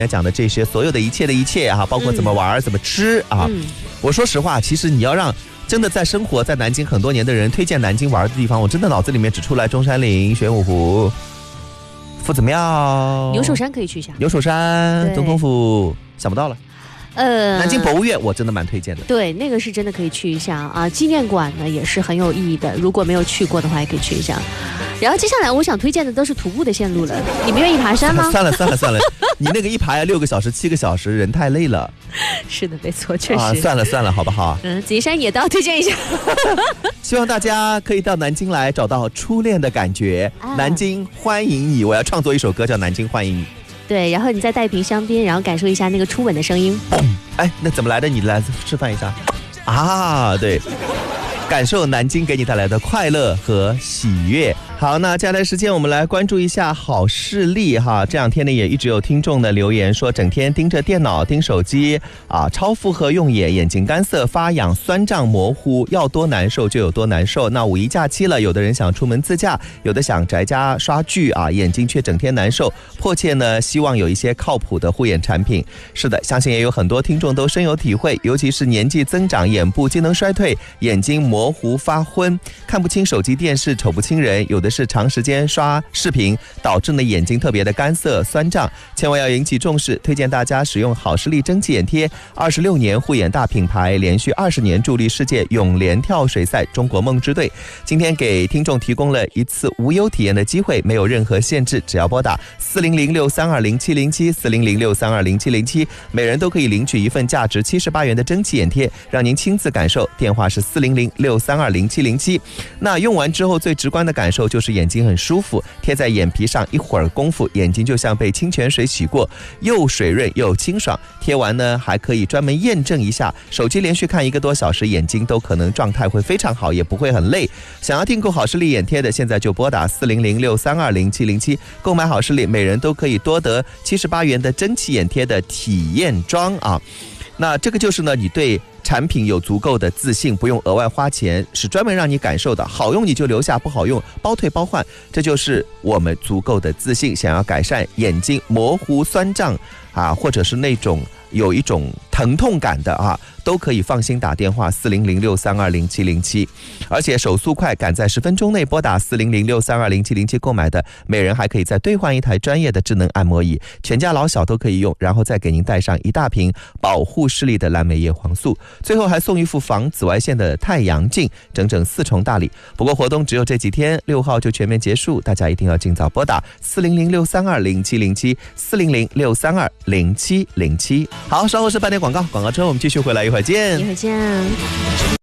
讲的这些所有的一切的一切啊，包括怎么玩、怎么吃啊。我说实话，其实你要让真的在生活在南京很多年的人推荐南京玩的地方，我真的脑子里面只出来中山陵、玄武湖、夫子庙、 牛首山可以去一下， 牛首山、总统府，想不到了。南京博物院我真的蛮推荐的。 对，那个是真的可以去一下啊。纪念馆呢也是很有意义的，如果没有去过的话，也可以去一下。然后接下来我想推荐的都是徒步的线路了，你们愿意爬山吗？ 算了，你那个一爬要6个小时、7个小时，人太累了。 是的，没错，确实。 算了，好不好？ 紫金山野道推荐一下。 希望大家可以到南京来找到初恋的感觉。南京欢迎你，我要创作一首歌叫《南京欢迎你》。 对，然后你再带一瓶香槟，然后感受一下那个初吻的声音。 哎，那怎么来的？你来示范一下。啊，对，感受南京给你带来的快乐和喜悦。好，那接下来时间我们来关注一下好视力哈。这两天呢也一直有听众的留言说，整天盯着电脑、盯手机啊，超负荷用眼，眼睛干涩、发痒、酸胀、模糊，要多难受就有多难受。那五一假期了，有的人想出门自驾，有的想宅家刷剧啊，眼睛却整天难受，迫切呢希望有一些靠谱的护眼产品。是的，相信也有很多听众都深有体会，尤其是年纪增长，眼部机能衰退，眼睛模糊发昏，看不清手机电视，瞅不清人，有的是长时间刷视频导致呢眼睛特别的干涩酸胀，千万要引起重视。推荐大家使用好视力蒸汽眼贴，26年护眼大品牌，连续20年助力世界泳联跳水赛中国梦之队。今天给听众提供了一次无忧体验的机会，没有任何限制，只要拨打40063207707，40063207707，每人都可以领取一份价值78元的蒸汽眼贴，让您亲自感受。电话是40063207707。那用完之后最直观的感受就是眼睛很舒服，贴在眼皮上一会儿功夫，眼睛就像被清泉水洗过，又水润又清爽。贴完呢还可以专门验证一下，手机连续看1个多小时，眼睛都可能状态会非常好，也不会很累。想要订购好视力眼贴的，现在就拨打40063207707，购买好视力，每人都可以多得78元的蒸汽眼贴的体验装啊。那这个就是呢，你对产品有足够的自信，不用额外花钱，是专门让你感受的，好用你就留下，不好用包退包换，这就是我们足够的自信。想要改善眼睛模糊酸胀啊，或者是那种有一种疼痛感的啊，都可以放心打电话40063207707，而且手速快，赶在10分钟内拨打40063207707购买的，每人还可以再兑换一台专业的智能按摩椅，全家老小都可以用，然后再给您带上一大瓶保护视力的蓝莓叶黄素，最后还送一副防紫外线的太阳镜，整整4重大礼。不过活动只有这几天，6号就全面结束，大家一定要尽早拨打40063207707，40063207707。好，稍后是半点广告，广告之后我们继续回来，一会儿见。